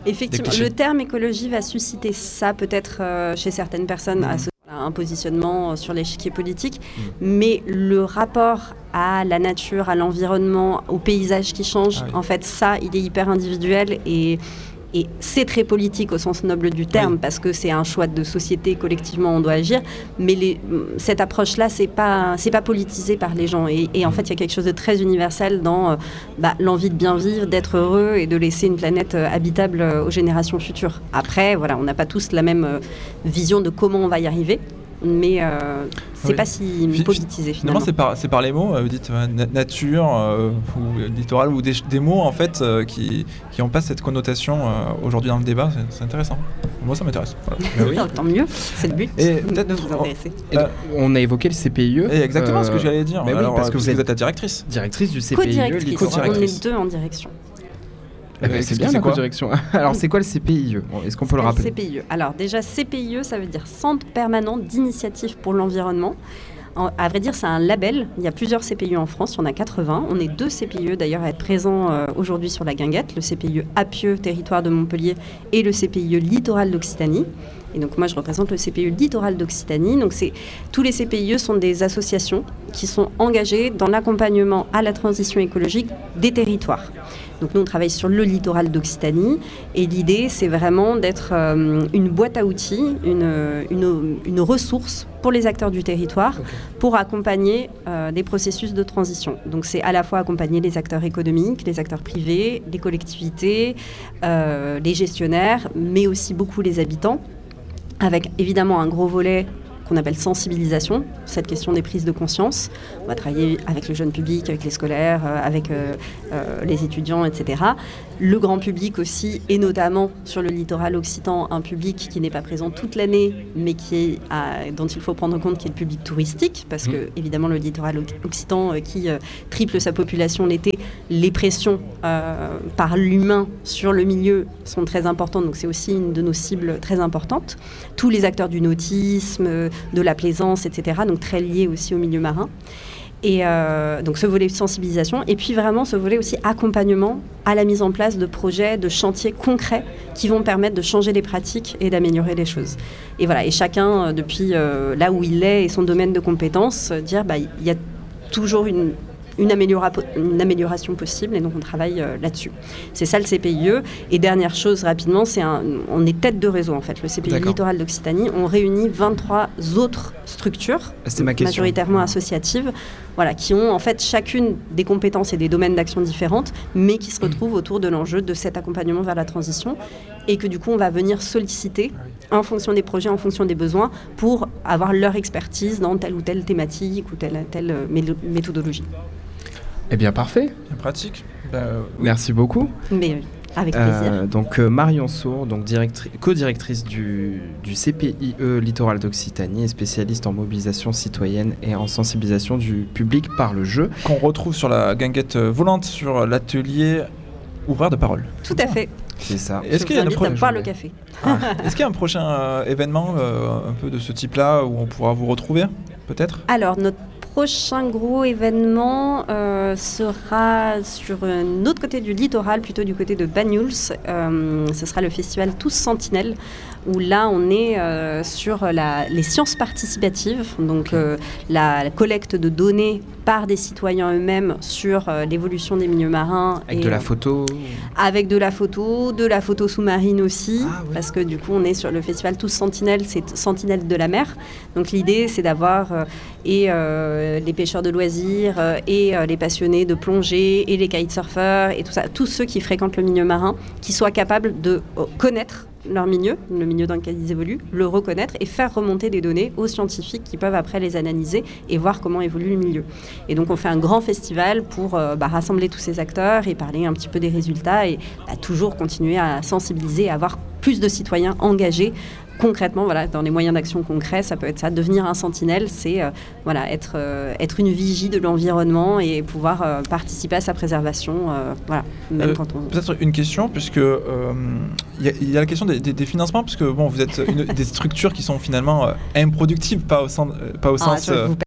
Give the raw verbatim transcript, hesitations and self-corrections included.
Effectivement, le terme écologie va susciter ça peut-être euh, chez certaines personnes, mmh. associées à un positionnement sur l'échiquier politique, mmh. mais le rapport à la nature, à l'environnement, au paysage qui change, ah oui. en fait, ça, il est hyper individuel et... Et c'est très politique au sens noble du terme, oui. parce que c'est un choix de société, collectivement on doit agir, mais les, cette approche-là, c'est pas, c'est pas politisé par les gens. Et, et en fait, il y a quelque chose de très universel dans euh, bah, l'envie de bien vivre, d'être heureux et de laisser une planète euh, habitable euh, aux générations futures. Après, voilà, on n'a pas tous la même euh, vision de comment on va y arriver. Mais euh, c'est oui. pas si politisé finalement. Finalement, c'est par, c'est par les mots, euh, vous dites euh, na- nature euh, ou littoral ou des, des mots en fait euh, qui, qui ont pas cette connotation euh, aujourd'hui dans le débat. C'est, c'est intéressant. Moi, ça m'intéresse. Voilà. Oui. Tant mieux, c'est le but. Et peut-être de vous intéresser. Et donc, on a évoqué le C P I E. Et exactement euh, ce que j'allais dire. Mais Alors, oui, parce que vous êtes, vous êtes la directrice. Directrice du C P I E. Co-directrice. Co-directrice. On est deux en direction. Eh ben, c'est bien la co-direction. Alors, c'est quoi le C P I E ? Est-ce qu'on peut c'est le rappeler ? Le C P I E. Alors, déjà, C P I E, ça veut dire Centre permanent d'initiative pour l'environnement. En, à vrai dire, c'est un label. Il y a plusieurs C P I E en France, il y en a quatre-vingts. On est deux C P I E d'ailleurs à être présents euh, aujourd'hui sur la Guinguette, le C P I E Appieux, territoire de Montpellier, et le C P I E Littoral d'Occitanie. Et donc moi, je représente le C P I E Littoral d'Occitanie. Donc c'est, tous les C P I E sont des associations qui sont engagées dans l'accompagnement à la transition écologique des territoires. Donc nous, on travaille sur le littoral d'Occitanie et l'idée, c'est vraiment d'être euh, une boîte à outils, une, une, une ressource pour les acteurs du territoire okay. pour accompagner euh, des processus de transition. Donc c'est à la fois accompagner les acteurs économiques, les acteurs privés, les collectivités, euh, les gestionnaires, mais aussi beaucoup les habitants, avec évidemment un gros volet qu'on appelle sensibilisation, cette question des prises de conscience. On va travailler avec le jeune public, avec les scolaires, euh, avec euh, euh, les étudiants, et cetera. Le grand public aussi, et notamment sur le littoral occitan, un public qui n'est pas présent toute l'année, mais qui est, à, dont il faut prendre en compte, qui est le public touristique, parce que, évidemment, le littoral occitan euh, qui euh, triple sa population l'été, les pressions euh, par l'humain sur le milieu sont très importantes, donc c'est aussi une de nos cibles très importantes. Tous les acteurs du nautisme, de la plaisance, et cetera, donc très liés aussi au milieu marin. Et euh, donc ce volet sensibilisation, et puis vraiment ce volet aussi accompagnement à la mise en place de projets, de chantiers concrets qui vont permettre de changer les pratiques et d'améliorer les choses. Et voilà, et chacun, depuis euh, là où il est et son domaine de compétences, euh, dire bah, il y a toujours une... Une, améliora- une amélioration possible, et donc on travaille euh, là-dessus. C'est ça le C P I E. Et dernière chose rapidement, c'est un, on est tête de réseau en fait. Le C P I E D'accord. Littoral d'Occitanie, on réunit vingt-trois autres structures, majoritairement associatives, voilà, qui ont en fait chacune des compétences et des domaines d'action différentes, mais qui se retrouvent autour de l'enjeu de cet accompagnement vers la transition, et que du coup on va venir solliciter en fonction des projets, en fonction des besoins, pour avoir leur expertise dans telle ou telle thématique ou telle telle méthodologie. Eh bien, parfait. Bien pratique. Ben, euh, oui. Merci beaucoup. Mais, avec plaisir. Euh, donc, euh, Marion Sourd, donc directri- co-directrice du, du C P I E Littoral d'Occitanie et spécialiste en mobilisation citoyenne et en sensibilisation du public par le jeu. Qu'on retrouve sur la guinguette volante sur l'atelier Ouvrir de parole. Tout à fait. C'est ça. Est-ce Je qu'il y a une pro- à boire le café. Ah. Est-ce qu'il y a un prochain euh, événement euh, un peu de ce type-là où on pourra vous retrouver, peut-être ? Alors, notre prochain gros événement euh, sera sur un autre côté du littoral, plutôt du côté de Banyuls. Euh, ce sera le festival Tous Sentinelles, où là on est euh, sur la, les sciences participatives, donc euh, la, la collecte de données par des citoyens eux-mêmes sur euh, l'évolution des milieux marins. Avec et, de la photo euh, Avec de la photo, de la photo sous-marine aussi, ah, oui. parce que du coup on est sur le festival Tous Sentinelles, c'est Sentinelles de la mer. Donc l'idée c'est d'avoir euh, et euh, les pêcheurs de loisirs euh, et euh, les passionnés de plongée et les kitesurfers et tout ça, tous ceux qui fréquentent le milieu marin, qui soient capables de euh, connaître leur milieu, le milieu dans lequel ils évoluent, le reconnaître et faire remonter des données aux scientifiques qui peuvent après les analyser et voir comment évolue le milieu. Et donc on fait un grand festival pour euh, bah, rassembler tous ces acteurs et parler un petit peu des résultats et bah, toujours continuer à sensibiliser et avoir plus de citoyens engagés concrètement, voilà, dans les moyens d'action concrets. Ça peut être ça, devenir un sentinelle, c'est euh, voilà, être, euh, être une vigie de l'environnement et pouvoir euh, participer à sa préservation, euh, voilà, même euh, quand on... Peut-être une question, puisque il euh, y, y a la question des, des, des financements, puisque bon, vous êtes une, des structures qui sont finalement euh, improductives, pas au sens... Euh, pas au ah, sens je vais euh, vous